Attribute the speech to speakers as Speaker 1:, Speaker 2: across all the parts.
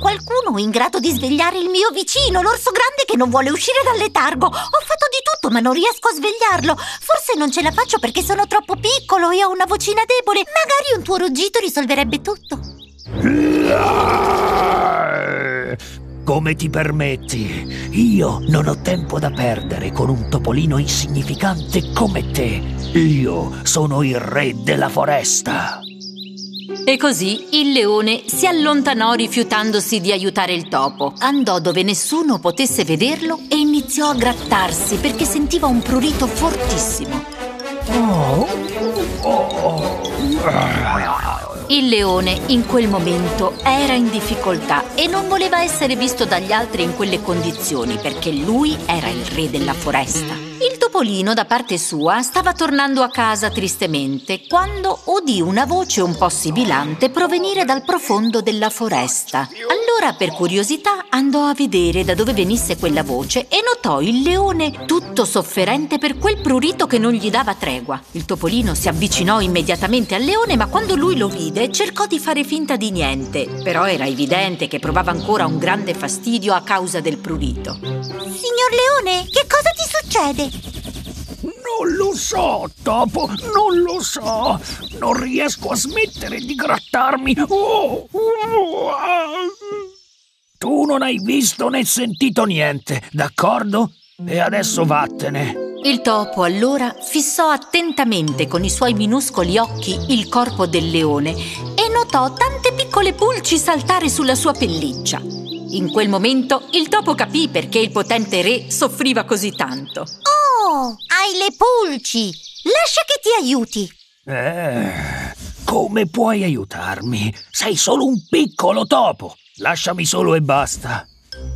Speaker 1: qualcuno in grado di svegliare il mio vicino, l'orso grande che non vuole uscire dal letargo. Ho fatto di tutto, ma non riesco a svegliarlo. Forse non ce la faccio perché sono troppo piccolo e ho una vocina debole. Magari un tuo ruggito risolverebbe tutto.
Speaker 2: Come ti permetti? Io non ho tempo da perdere con un topolino insignificante come te. Io sono il re della foresta.
Speaker 3: E così il leone si allontanò rifiutandosi di aiutare il topo. Andò dove nessuno potesse vederlo e iniziò a grattarsi perché sentiva un prurito fortissimo. Il leone in quel momento era in difficoltà e non voleva essere visto dagli altri in quelle condizioni perché lui era il re della foresta. Il topolino, da parte sua, stava tornando a casa tristemente quando udì una voce un po' sibilante provenire dal profondo della foresta. Allora, per curiosità, andò a vedere da dove venisse quella voce e notò il leone tutto sofferente per quel prurito che non gli dava tregua. Il topolino si avvicinò immediatamente al leone, ma quando lui lo vide cercò di fare finta di niente. Però era evidente che provava ancora un grande fastidio a causa del prurito.
Speaker 1: Signor leone, che cosa ti succede?
Speaker 2: Non lo so, topo, non lo so. Non riesco a smettere di grattarmi. Tu non hai visto né sentito niente, d'accordo? E adesso vattene.
Speaker 3: Il topo allora fissò attentamente con i suoi minuscoli occhi il corpo del leone e notò tante piccole pulci saltare sulla sua pelliccia. In quel momento il topo capì perché il potente re soffriva così tanto.
Speaker 1: Oh, hai le pulci! Lascia che ti aiuti!
Speaker 2: Come puoi aiutarmi? Sei solo un piccolo topo. Lasciami solo e basta.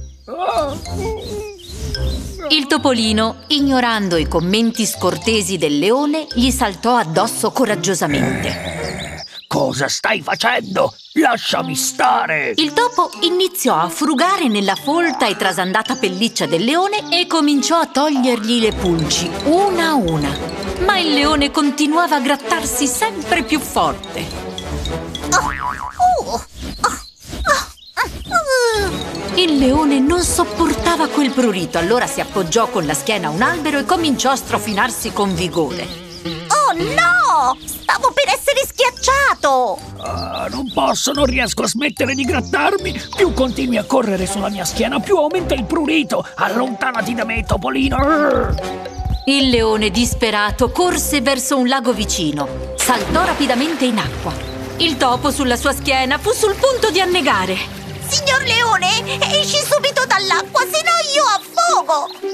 Speaker 3: Il topolino, ignorando i commenti scortesi del leone, gli saltò addosso coraggiosamente.
Speaker 2: Cosa stai facendo? Lasciami stare!
Speaker 3: Il topo iniziò a frugare nella folta e trasandata pelliccia del leone e cominciò a togliergli le pulci, una a una. Ma il leone continuava a grattarsi sempre più forte. Il leone non sopportava quel prurito, allora si appoggiò con la schiena a un albero e cominciò a strofinarsi con vigore.
Speaker 1: Oh no! Stavo per essere schiacciato!
Speaker 2: Non riesco a smettere di grattarmi. Più continui a correre sulla mia schiena, più aumenta il prurito. Allontanati da me, topolino!
Speaker 3: Il leone, disperato, corse verso un lago vicino. Saltò rapidamente in acqua. Il topo sulla sua schiena fu sul punto di annegare.
Speaker 1: Signor leone, esci subito dall'acqua, se no io affogo!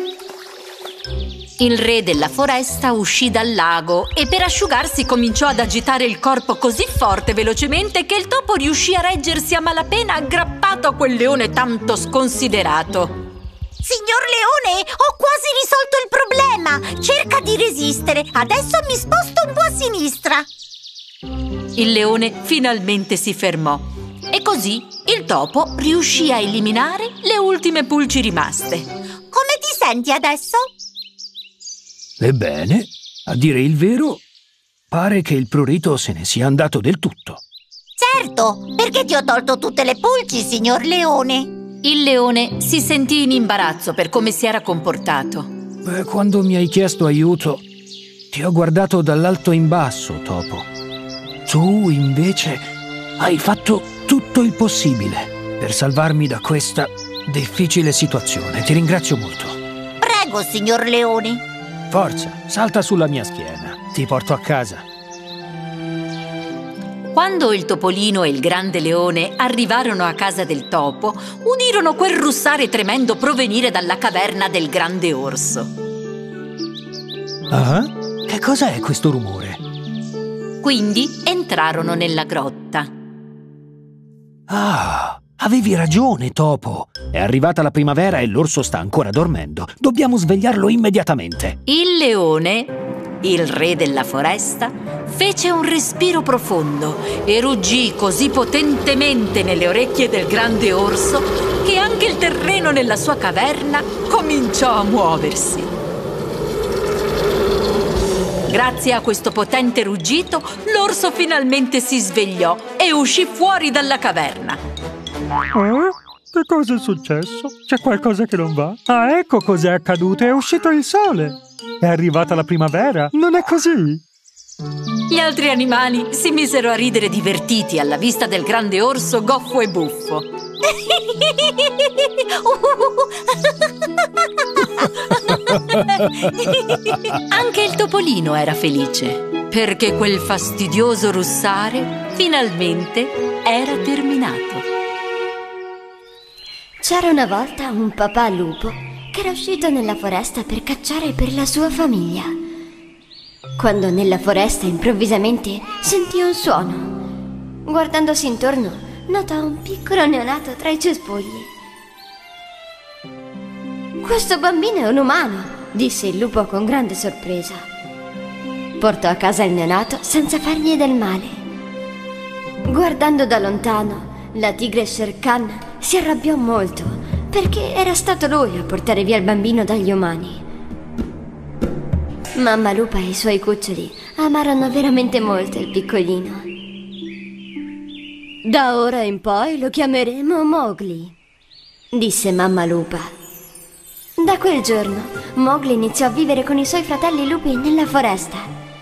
Speaker 3: Il re della foresta uscì dal lago e per asciugarsi cominciò ad agitare il corpo così forte e velocemente che il topo riuscì a reggersi a malapena aggrappato a quel leone tanto sconsiderato.
Speaker 1: Signor leone, ho quasi risolto il problema! Cerca di resistere, adesso mi sposto un po' a sinistra!
Speaker 3: Il leone finalmente si fermò e così il topo riuscì a eliminare le ultime pulci rimaste.
Speaker 1: Come ti senti adesso?
Speaker 2: Ebbene, a dire il vero, pare che il prurito se ne sia andato del tutto.
Speaker 1: Certo, perché ti ho tolto tutte le pulci, signor leone.
Speaker 3: Il leone si sentì in imbarazzo per come si era comportato.
Speaker 2: Quando mi hai chiesto aiuto, ti ho guardato dall'alto in basso, topo. Tu, invece, hai fatto tutto il possibile per salvarmi da questa difficile situazione. Ti ringrazio molto.
Speaker 1: Prego, signor leone.
Speaker 2: Forza, salta sulla mia schiena. Ti porto a casa.
Speaker 3: Quando il topolino e il grande leone arrivarono a casa del topo, udirono quel russare tremendo provenire dalla caverna del grande orso.
Speaker 2: Ah? Che cos'è questo rumore?
Speaker 3: Quindi entrarono nella grotta.
Speaker 2: Ah, avevi ragione, topo. È arrivata la primavera e l'orso sta ancora dormendo. Dobbiamo svegliarlo immediatamente.
Speaker 3: Il leone, il re della foresta, fece un respiro profondo e ruggì così potentemente nelle orecchie del grande orso che anche il terreno nella sua caverna cominciò a muoversi. Grazie a questo potente ruggito, l'orso finalmente si svegliò e uscì fuori dalla caverna.
Speaker 4: Che cosa è successo? C'è qualcosa che non va? Ah, ecco cos'è accaduto, è uscito il sole! È arrivata la primavera, non è così?
Speaker 3: Gli altri animali si misero a ridere divertiti alla vista del grande orso goffo e buffo. Anche il topolino era felice, perché quel fastidioso russare finalmente era terminato.
Speaker 5: C'era una volta un papà lupo che era uscito nella foresta per cacciare per la sua famiglia. Quando nella foresta improvvisamente sentì un suono. Guardandosi intorno, notò un piccolo neonato tra i cespugli. «Questo bambino è un umano», disse il lupo con grande sorpresa. Portò a casa il neonato senza fargli del male. Guardando da lontano, la tigre Shere Khan si arrabbiò molto perché era stato lui a portare via il bambino dagli umani. Mamma lupa e i suoi cuccioli amarono veramente molto il piccolino. «Da ora in poi lo chiameremo Mowgli», disse mamma lupa. Da quel giorno Mowgli iniziò a vivere con i suoi fratelli lupi nella foresta.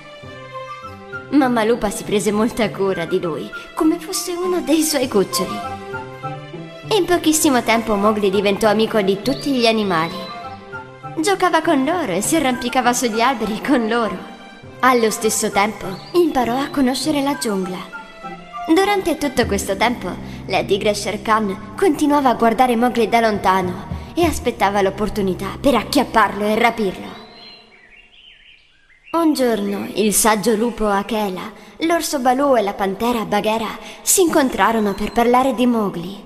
Speaker 5: Mamma lupa si prese molta cura di lui, come fosse uno dei suoi cuccioli. In pochissimo tempo Mowgli diventò amico di tutti gli animali. Giocava con loro e si arrampicava sugli alberi con loro. Allo stesso tempo imparò a conoscere la giungla. Durante tutto questo tempo la tigre Shere Khan continuava a guardare Mowgli da lontano e aspettava l'opportunità per acchiapparlo e rapirlo. Un giorno il saggio lupo Akela, l'orso Baloo e la pantera Bagheera si incontrarono per parlare di Mowgli.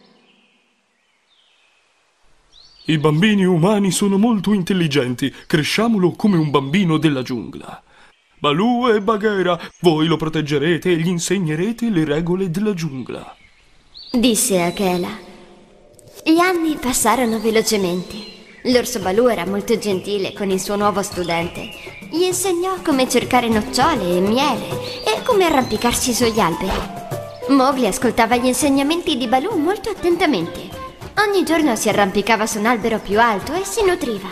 Speaker 6: I bambini umani sono molto intelligenti, cresciamolo come un bambino della giungla. Baloo e Bagheera, voi lo proteggerete e gli insegnerete le regole della giungla,
Speaker 5: disse Akela. Gli anni passarono velocemente. L'orso Baloo era molto gentile con il suo nuovo studente. Gli insegnò come cercare nocciole e miele e come arrampicarsi sugli alberi. Mowgli ascoltava gli insegnamenti di Baloo molto attentamente. Ogni giorno si arrampicava su un albero più alto e si nutriva.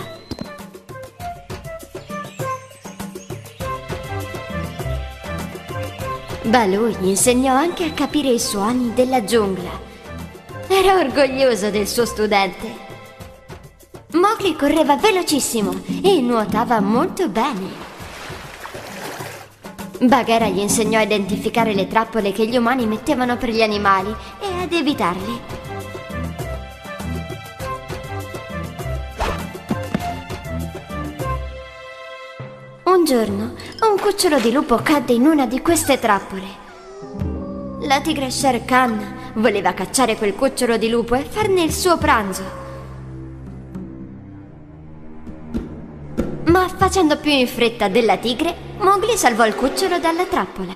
Speaker 5: Baloo gli insegnò anche a capire i suoni della giungla. Era orgoglioso del suo studente. Mowgli correva velocissimo e nuotava molto bene. Bagheera gli insegnò a identificare le trappole che gli umani mettevano per gli animali e ad evitarli. Un giorno, un cucciolo di lupo cadde in una di queste trappole. La tigre Shere Khan voleva cacciare quel cucciolo di lupo e farne il suo pranzo. Ma facendo più in fretta della tigre, Mowgli salvò il cucciolo dalla trappola.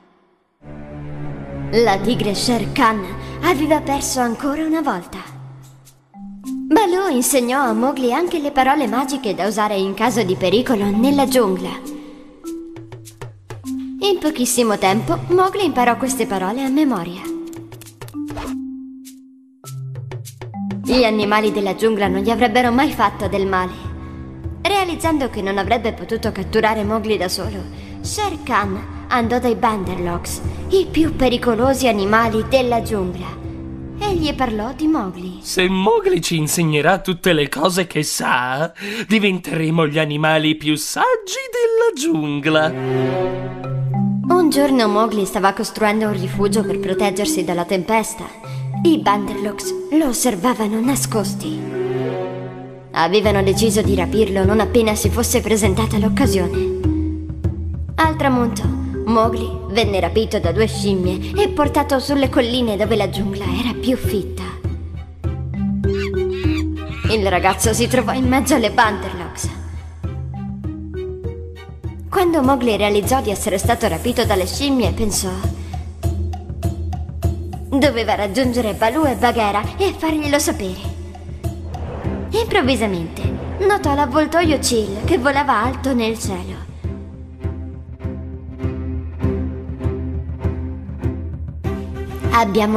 Speaker 5: La tigre Shere Khan aveva perso ancora una volta. Baloo insegnò a Mowgli anche le parole magiche da usare in caso di pericolo nella giungla. In pochissimo tempo, Mowgli imparò queste parole a memoria. Gli animali della giungla non gli avrebbero mai fatto del male. Realizzando che non avrebbe potuto catturare Mowgli da solo, Shere Khan andò dai Banderlogs, i più pericolosi animali della giungla, e gli parlò di Mowgli.
Speaker 7: Se Mowgli ci insegnerà tutte le cose che sa, diventeremo gli animali più saggi della giungla.
Speaker 5: Un giorno Mowgli stava costruendo un rifugio per proteggersi dalla tempesta. I Banderlogs lo osservavano nascosti. Avevano deciso di rapirlo non appena si fosse presentata l'occasione. Al tramonto, Mowgli venne rapito da 2 scimmie e portato sulle colline dove la giungla era più fitta. Il ragazzo si trovò in mezzo alle Banderlogs. Quando Mowgli realizzò di essere stato rapito dalle scimmie, pensò: doveva raggiungere Baloo e Bagheera e farglielo sapere. Improvvisamente notò l'avvoltoio Chill che volava alto nel cielo. Abbiamo